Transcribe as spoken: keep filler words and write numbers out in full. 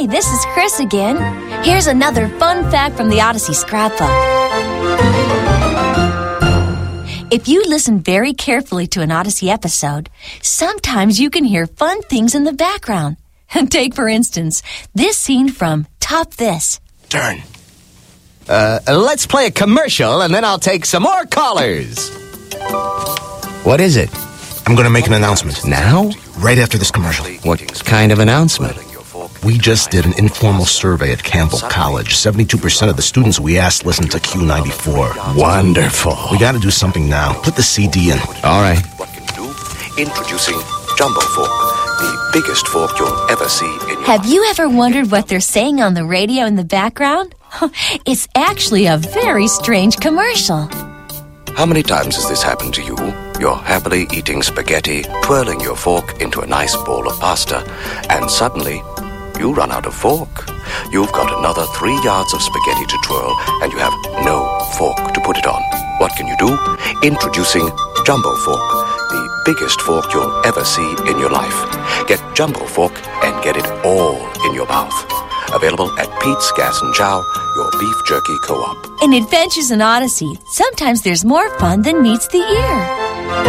Hey, this is Chris again. Here's another fun fact from the Odyssey Scrapbook. If you listen very carefully to an Odyssey episode, sometimes you can hear fun things in the background. Take, for instance, this scene from Top This. Turn. Uh, let's play a commercial, and then I'll take some more callers. What is it? I'm going to make an announcement. Now? Right after this commercial. What kind of announcement? We just did an informal survey at Campbell College. seventy-two percent of the students we asked listened to Q ninety-four. Wonderful. We got to do something now. Put the C D in. All right. What can you do? Introducing Jumbo Fork, the biggest fork you'll ever see in your Have life. you ever wondered what they're saying on the radio in the background? It's actually a very strange commercial. How many times has this happened to you? You're happily eating spaghetti, twirling your fork into a nice bowl of pasta, and suddenly you run out of fork. You've got another three yards of spaghetti to twirl, and you have no fork to put it on. What can you do? Introducing Jumbo Fork, the biggest fork you'll ever see in your life. Get Jumbo Fork and get it all in your mouth. Available at Pete's Gas and Chow, your beef jerky co-op. In Adventures in Odyssey, sometimes there's more fun than meets the ear.